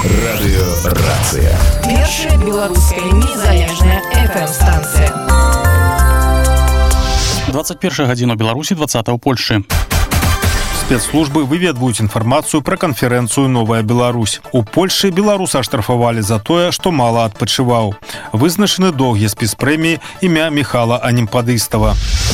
Радыёрацыя. Першая беларуская незалежная FM-станцыя. 21 гадзіну Беларусі, 20 ў Польшчы. Спецслужбы выведваюць інфармацыю пра канферэнцыю «Новая Беларусь». У Польшчы беларуса аштрафавалі за тое, што мала адпачываў. Вызначаны доўгі спіс прэміі імя Михала Анімпадыстава.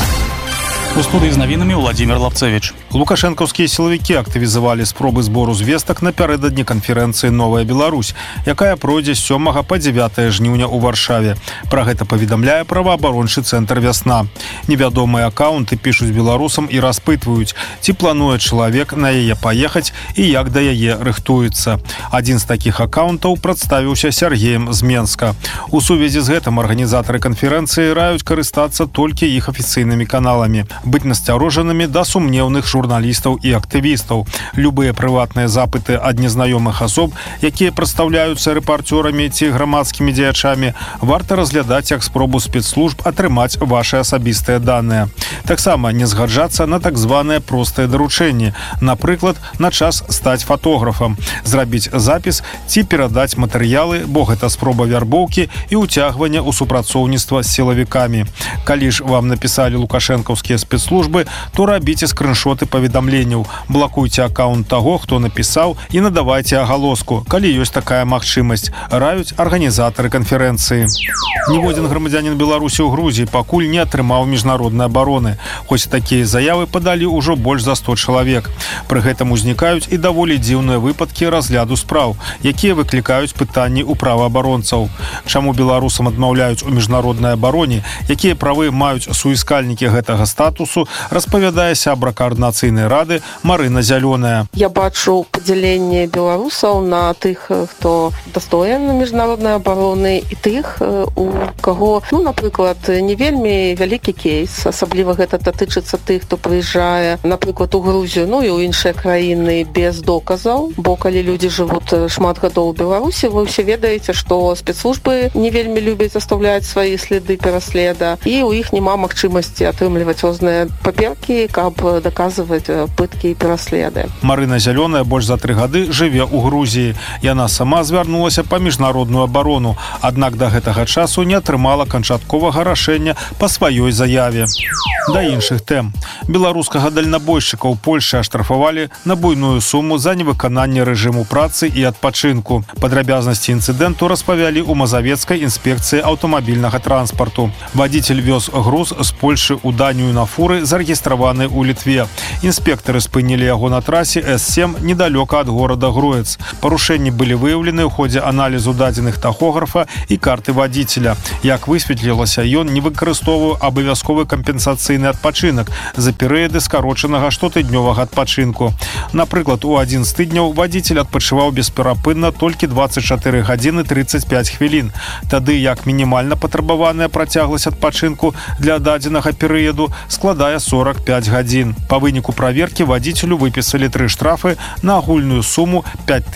У студыі з навінамі Владимир Лапцевич. Лукашэнкаўскія сілавікі актывізавалі спробы збору звестак напярэдадні канферэнцыі «Новая Беларусь», якая пройдзе з 7 па 9 жніўня ў Варшаве. Пра гэта паведамляе праваабарончы цэнтр «Вясна». Невядомыя акаунты пішуць беларусам і распытваюць, ці плануе чалавек на яе паехаць і як да яе рыхтуецца. Адзін з такіх акаунтаў прадставіўся Сергеем з Менска. У сувязі з гэтым арганізатары канферэнцыі раюць карыстацца толькі іх афіцыйнымі каналамі. Быць насцярожанымі да сумнеўных журналістаў і актывістаў. Любыя прыватныя запыты ад незнаёмых асоб, якія прадстаўляюцца рэпарцёрамі ці грамадскімі дзеячамі, варта разглядаць як спробу спецслужб атрымаць вашы асабістыя даныя. Таксама не згаджацца на так званыя простыя даручэнні, напрыклад, на час стаць фатографам, зрабіць запіс ці перадаць матэрыялы, бо гэта спроба вярбоўкі і ўцягвання ў супрацоўніцтва з сілавікамі. Калі ж вам напісалі лукашэнкаўскія спецслужбы, то рабіце скрыншоты паведамленняў, блакуйце акаунт таго, хто напісаў, і надавайце агалоску, калі ёсць такая магчымасць, раюць арганізатары канферэнцыі. Ніводзін грамадзянін Беларусі ў Грузіі пакуль не атрымаў міжнароднай абароны, хоць такія заявы падалі ўжо больш за 100 чалавек. Пры гэтым узнікаюць і даволі дзіўныя выпадкі разгляду спраў, якія выклікаюць пытанні ў праваабаронцаў. Чаму беларусам адмаўляюць у міжнароднай абароне, якія правы маюць суіскальнікі гэтага статусу, распавядае сябра каардынацыйнай рады Марына Зялёная. Я бачу падзяленне беларусаў на тых, хто дастоен міжнароднай абароны, і тых, у каго, напрыклад, не вельмі вялікі кейс, асабліва гэта датычыцца тых, хто прыязджае, напрыклад, у Грузію, і ў іншыя краіны без доказаў, бо калі людзі жывуць шмат гадоў у Беларусі, вы ўсе ведаеце, што спецслужбы не вельмі любяць заставляць свае следы пераследа, і ў іх няма магчымасці атрымліваць розныя паперкі, каб даказваць пыткі і пераследы. Марына Зялёная больш за 3 гады жыве ў Грузіі. Яна сама звярнулася па міжнародную абарону, аднак да гэтага часу не атрымала канчатковага рашэння па сваёй заяве. Да іншых тэм. Беларускага дальнабойшчыка ў Польшчы аштрафавалі на буйную суму за невыкананне рэжыму працы і адпачынку. Падрабязнасці інцыдэнту распавялі ў Мазавецкай інспекцыі аўтамабільнага транспарту. Вадзіцель вёз груз з Польшчы ў Данію на фуры, зарэгістраваны ў Літве. Інспектары спынілі яго на трасе С7 недалёка ад горада Гроец. Парушэнні былі выяўлены ў ходзе аналізу дадзеных тахографа і карты вадзіцеля. Як высветлілася, ён не выкарыстоўваў абавязковы кампенсацыйны адпачынак за перыяды скарочанага штотыднёвага адпачынку. Напрыклад, у адзін з тыдняў вадзіцель адпачываў бесперапынна толькі 24 гадзіны 35 хвілін. Тады як мінімальна патрабаваная працягласць адпачынку для дадзенага перыяду складае 45 гадзін. Па выніку праверкі вадзіцелю выпісалі 3 штрафы на агульную суму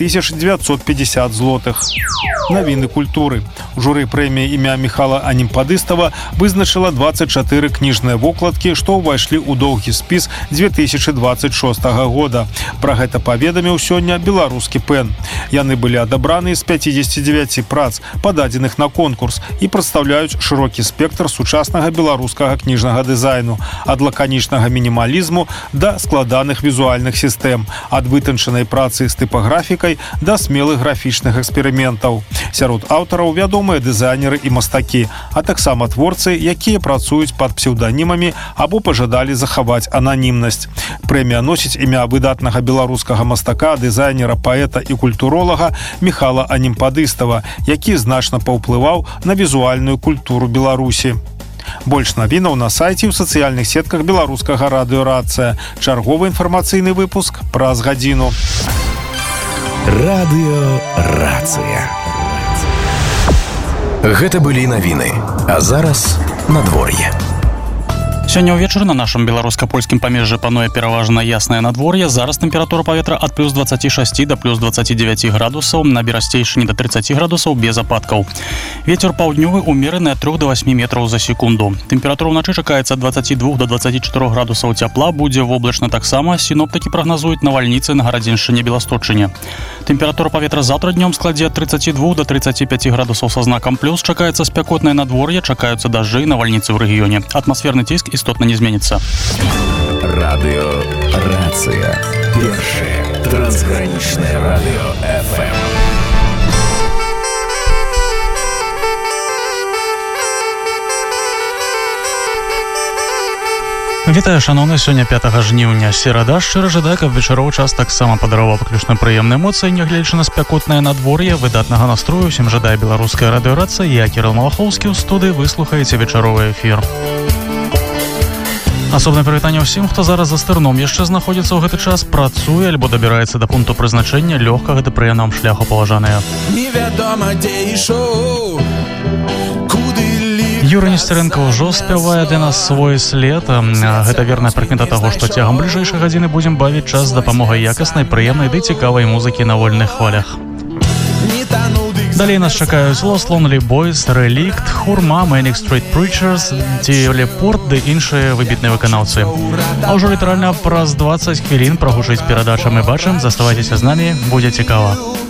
5950 злотых. Навіны культуры. Журы прэміі імя Михала Анімпадыстава вызначыла 24 кніжныя вокладкі, што ўвайшлі ў доўгі спіс 2026 года. Пра гэта паведаміў сёння беларускі ПЭН. Яны былі адабраны з 59 прац, пададзеных на конкурс, і прадстаўляюць шырокі спектр сучаснага беларускага кніжнага дызайну, ад лаканічнага мінімалізму да складаных візуальных сістэм, ад вытанчанай працы з тыпаграфікай да смелых графічных эксперыментаў. Сярод аўтараў вядомыя дызайнеры і мастакі, а таксама творцы, якія працуюць пад псеўданімамі або пажадалі захаваць ананімнасць. Прэмія носіць імя выдатнага беларускага мастака, дызайнера, паэта і культуролага Михала Анімпадыстава, які значна паўплываў на візуальную культуру Беларусі. Больш навінаў на сайце ў сацыяльных сетках беларускага радыёрацыя. Чарговы інфармацыйны выпуск праз гадзіну. Радыёрацыя. Гэта былі навіны. А зараз надвор'е. Сёння ўвечары на нашым беларуска-польскім памежжы пануе пераважна яснае надвор'е. Зараз тэмпература паветра ад плюс 26 до плюс 29 градусаў, на берасцейшыні до 30 градусаў без ападкаў. Вецер паўднёвы умераны ад 3 до 8 метраў за секунду. Тэмпература ўначы чакаецца ад 22 до 24 градусаў цяпла, будзе воблачна таксама. Сіноптыкі прагназуюць навальніцы на Гарадзеншчыне, Беласточчыне. Тэмпература паветра заўтра днём складзе ад 32 до 35 градусаў са знакам плюс. Чакаецца спякотнае надвор'е, чакаюцца дажджы і навальніцы ў рэгіёне. Атмасферны ціск істотна не зменіцца. Радио «Рация». Первое трансграничное радио ФМ. Вітаю, шановны, сёння 5 жніўня, серада. Шчыра жадаю, каб вечаровы час таксама падараваў выключна прыемныя эмоцыі, нягледзячы на спякотнае надвор'е, выдатнага настрою. Усім жадаю беларуская радыёрацыя. Я Кірыл Малахоўскі, ў студыі вы слухаеце вечаровы эфір. Асобнае прывітанне ўсім, хто зараз за стырном яшчэ знаходзіцца ў гэты час, працуе альбо дабіраецца да пункту прызначэння, лёгкага ды прыемнага шляху паважаныя. Невядома, дзе ішоў. Юрый Нестеренко ўжо спявае для нас свой след. Гэта верная прыкмета таго, што цягам бліжэйшай гадзіны будзем бавіць час з дапамогай якаснай, прыемнай ды цікавай музыкі на вольных хвалях. Далей нас чакаюць Lost Lonely Boys, Relict, Хурма, Manic Street Preachers, Телепорт ды іншыя выбітныя выканаўцы. А ўжо літаральна праз 20 хвілін прагучыць перадача «Мы бачым». Заставайцеся з намі, будзе цікава.